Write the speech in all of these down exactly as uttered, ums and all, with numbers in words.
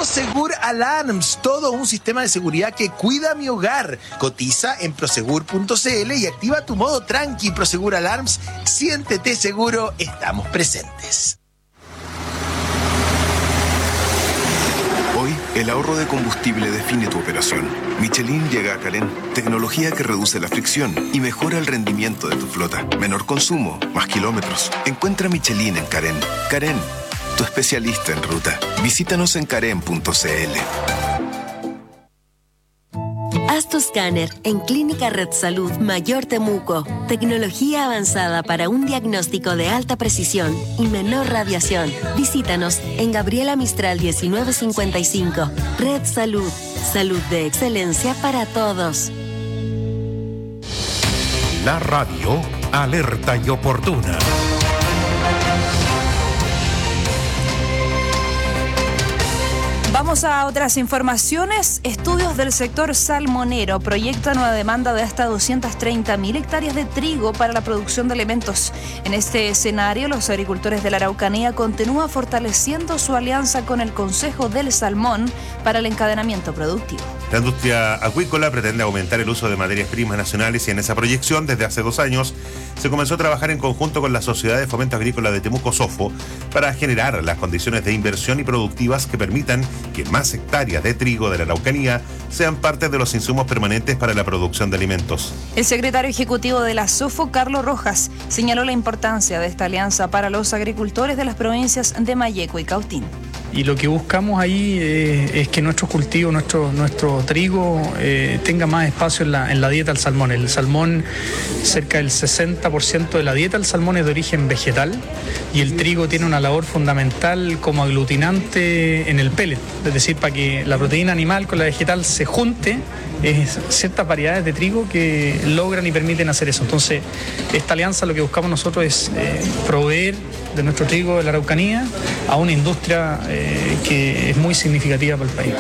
Prosegur Alarms, todo un sistema de seguridad que cuida mi hogar. Cotiza en prosegur punto c l y activa tu modo tranqui. Prosegur Alarms, siéntete seguro, estamos presentes. Hoy, el ahorro de combustible define tu operación. Michelin llega a Carén, tecnología que reduce la fricción y mejora el rendimiento de tu flota. Menor consumo, más kilómetros. Encuentra Michelin en Carén. Carén, tu especialista en ruta. Visítanos en carén punto c l. Haz tu escáner en Clínica Red Salud Mayor Temuco. Tecnología avanzada para un diagnóstico de alta precisión y menor radiación. Visítanos en Gabriela Mistral diecinueve cincuenta y cinco. Red Salud. Salud de excelencia para todos. La radio alerta y oportuna. Vamos a otras informaciones. Estudios del sector salmonero proyectan una demanda de hasta doscientas treinta mil hectáreas de trigo para la producción de alimentos. En este escenario, los agricultores de la Araucanía continúan fortaleciendo su alianza con el Consejo del Salmón para el encadenamiento productivo. La industria acuícola pretende aumentar el uso de materias primas nacionales y en esa proyección, desde hace dos años, se comenzó a trabajar en conjunto con la Sociedad de Fomento Agrícola de Temuco, SOFO, para generar las condiciones de inversión y productivas que permitan que más hectáreas de trigo de la Araucanía sean parte de los insumos permanentes para la producción de alimentos. El secretario ejecutivo de la SOFO, Carlos Rojas, señaló la importancia de esta alianza para los agricultores de las provincias de Malleco y Cautín. Y lo que buscamos ahí eh, es que nuestro cultivo, nuestro, nuestro trigo eh, tenga más espacio en la, en la dieta del salmón. El salmón, cerca del sesenta por ciento de la dieta del salmón es de origen vegetal y el trigo tiene una labor fundamental como aglutinante en el pellet. Es decir, para que la proteína animal con la vegetal se junte, es ciertas variedades de trigo que logran y permiten hacer eso. Entonces, esta alianza lo que buscamos nosotros es eh, proveer de nuestro trigo de la Araucanía a una industria eh, que es muy significativa para el país.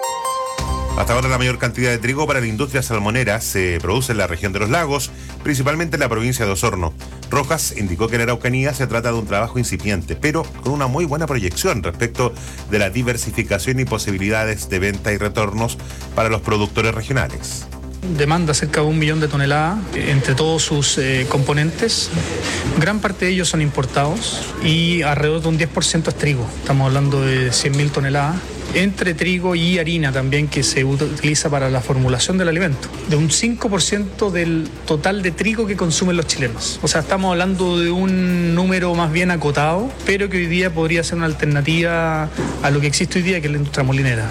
Hasta ahora la mayor cantidad de trigo para la industria salmonera se produce en la región de los lagos, principalmente en la provincia de Osorno. Rojas indicó que en la Araucanía se trata de un trabajo incipiente, pero con una muy buena proyección respecto de la diversificación y posibilidades de venta y retornos para los productores regionales. Demanda cerca de un millón de toneladas entre todos sus eh, componentes. Gran parte de ellos son importados y alrededor de un diez por ciento es trigo. Estamos hablando de cien mil toneladas. Entre trigo y harina también, que se utiliza para la formulación del alimento, de un cinco por ciento del total de trigo que consumen los chilenos. O sea, estamos hablando de un número más bien acotado, pero que hoy día podría ser una alternativa a lo que existe hoy día, que es la industria molinera.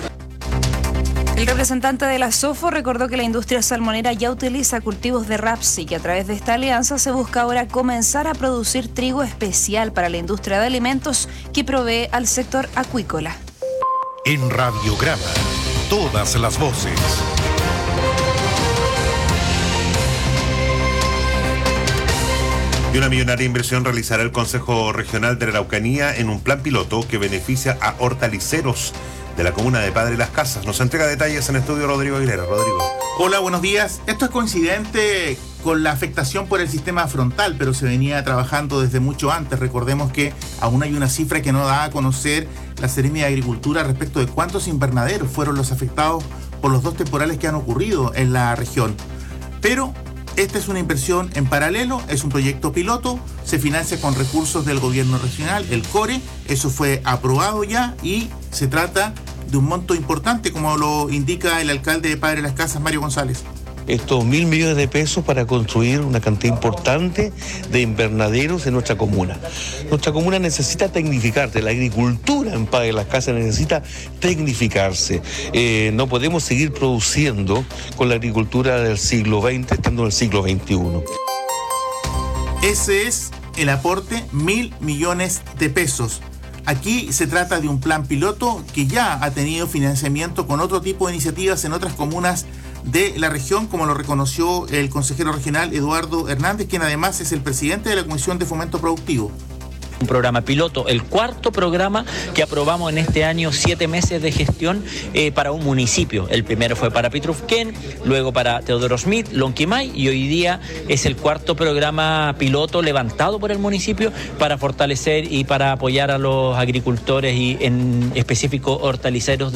El representante de la SOFO recordó que la industria salmonera ya utiliza cultivos de raps y que a través de esta alianza se busca ahora comenzar a producir trigo especial para la industria de alimentos que provee al sector acuícola. En Radiograma, todas las voces. Y una millonaria inversión realizará el Consejo Regional de la Araucanía en un plan piloto que beneficia a hortaliceros de la comuna de Padre Las Casas. Nos entrega detalles en estudio Rodrigo Aguilera. Rodrigo. Hola, buenos días. Esto es coincidente con la afectación por el sistema frontal, pero se venía trabajando desde mucho antes. Recordemos que aún hay una cifra que no da a conocer la Seremia de Agricultura respecto de cuántos invernaderos fueron los afectados por los dos temporales que han ocurrido en la región. Pero esta es una inversión en paralelo, es un proyecto piloto, se financia con recursos del gobierno regional, el CORE, eso fue aprobado ya y se trata de un monto importante, como lo indica el alcalde de Padre Las Casas, Mario González. Estos mil millones de pesos para construir una cantidad importante de invernaderos en nuestra comuna. Nuestra comuna necesita tecnificarse, la agricultura en Padre Las Casas necesita tecnificarse. Eh, no podemos seguir produciendo con la agricultura del siglo veinte, estando en el siglo veintiuno. Ese es el aporte, mil millones de pesos. Aquí se trata de un plan piloto que ya ha tenido financiamiento con otro tipo de iniciativas en otras comunas de la región, como lo reconoció el consejero regional Eduardo Hernández, quien además es el presidente de la Comisión de Fomento Productivo. Un programa piloto, el cuarto programa que aprobamos en este año, siete meses de gestión eh, para un municipio. El primero fue para Pitrufquén, luego para Teodoro Smith, Lonquimay, y hoy día es el cuarto programa piloto levantado por el municipio para fortalecer y para apoyar a los agricultores y en específico hortaliceros